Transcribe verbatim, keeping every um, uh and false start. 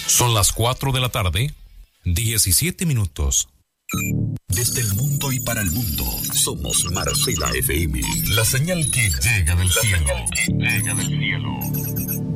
Son las cuatro de la tarde, diecisiete minutos. Desde el mundo y para el mundo, somos Marcela F M. La señal que llega del cielo. La señal que llega del cielo.